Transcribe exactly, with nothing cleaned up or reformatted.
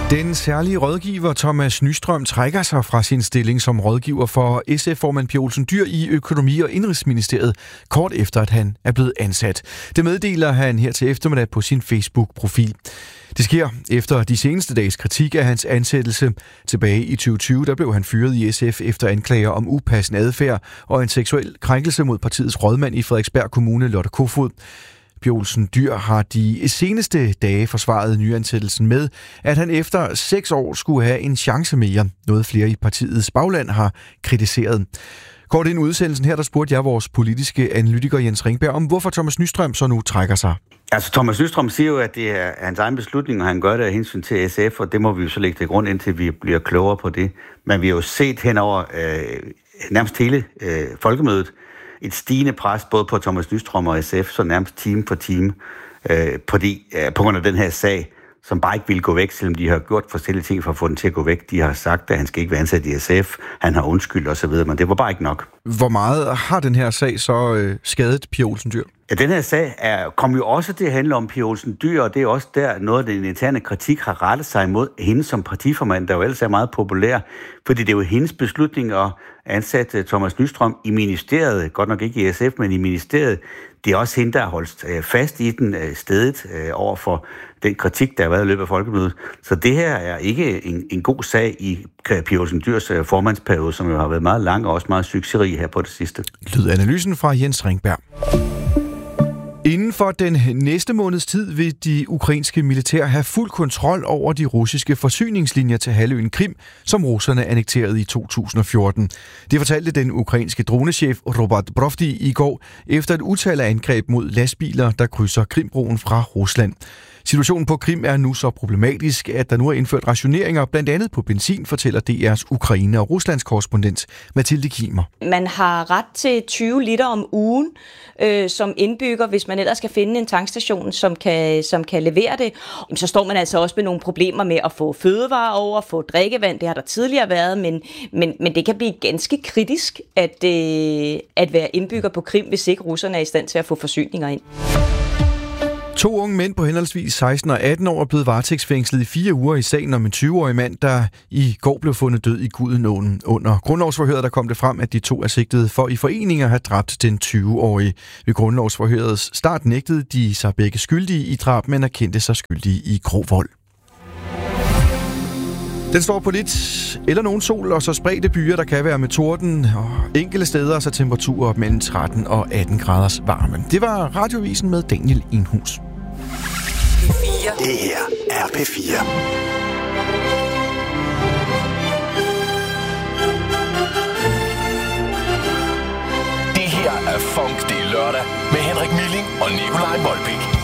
Den særlige rådgiver Thomas Nystrøm trækker sig fra sin stilling som rådgiver for S F-formand Pia Olsen Dyhr i Økonomi- og Indenrigsministeriet, kort efter at han er blevet ansat. Det meddeler han her til eftermiddag på sin Facebook-profil. Det sker efter de seneste dages kritik af hans ansættelse. Tilbage i tyve tyve der blev han fyret i S F efter anklager om upassende adfærd og en seksuel krænkelse mod partiets rådmand i Frederiksberg Kommune, Lotte Kofod. Pia Olsen Dyhr har de seneste dage forsvaret nyansættelsen med, at han efter seks år skulle have en chance mere. Noget flere i partiets bagland har kritiseret. Kort ind i udsendelsen her, der spurgte jeg vores politiske analytiker Jens Ringberg om, hvorfor Thomas Nystrøm så nu trækker sig. Altså Thomas Nystrøm siger jo, at det er hans egen beslutning, og han gør det af hensyn til S F, og det må vi jo så lægge til grund, indtil vi bliver klogere på det. Men vi har jo set henover øh, nærmest hele øh, folkemødet, et stigende pres både på Thomas Nystrøm og S F, så nærmest time for time, øh, fordi, øh, på grund af den her sag, som bare ikke ville gå væk, selvom de har gjort forskellige ting for at få den til at gå væk. De har sagt, at han skal ikke være ansat i S F, han har undskyldt osv., men det var bare ikke nok. Hvor meget har den her sag så øh, skadet Pia Olsen Dyhr? Ja, den her sag er, kom jo også til at handle om Pia Olsen Dyhr, og det er også der noget af den interne kritik har rettet sig imod hende som partiformand, der jo ellers er meget populær, fordi det er jo hendes beslutning at ansætte Thomas Nystrøm i ministeriet, godt nok ikke i S F, men i ministeriet. Det er også hende, der har holdt fast i den stedet over for den kritik, der har været i løbet af folkemødet. Så det her er ikke en, en god sag i Pia Olsen Dyhrs formandsperiode, som jo har været meget lang og også meget succesrig her på det sidste. Lyd analysen fra Jens Ringberg. Inden for den næste måneds tid vil de ukrainske militær have fuld kontrol over de russiske forsyningslinjer til halvøen Krim, som russerne annekterede i to tusind og fjorten. Det fortalte den ukrainske dronechef Robert Brovdi i går efter et utal af angreb mod lastbiler, der krydser Krimbroen fra Rusland. Situationen på Krim er nu så problematisk, at der nu er indført rationeringer, blandt andet på benzin, fortæller D R's Ukraine- og Ruslands korrespondent Mathilde Kimer. Man har ret til tyve liter om ugen øh, som indbygger, hvis man ellers skal finde en tankstation, som kan, som kan levere det. Så står man altså også med nogle problemer med at få fødevarer over, få drikkevand. Det har der tidligere været, men, men, men det kan blive ganske kritisk at, øh, at være indbygger på Krim, hvis ikke russerne er i stand til at få forsyninger ind. To unge mænd på henholdsvis seksten og atten år er blevet varetægtsfængslet i fire uger i sagen om en tyve-årig mand, der i går blev fundet død i Gudenåen. Under grundlovsforhøret der kom det frem, at de to er sigtet for i foreninger at have dræbt den tyve-årige. Ved grundlovsforhørets start nægtede de sig begge skyldige i drab, men erkendte sig skyldige i grov vold. Den står på lidt eller nogen sol, og så spredte byer, der kan være med torden, og enkelte steder så temperaturer op mellem tretten og atten graders varme. Det var Radiovisen med Daniel Enhus. P fire. Det her er P fire. Det her er Funk, det er lørdag med Henrik Milling og Nikolaj Molbæk.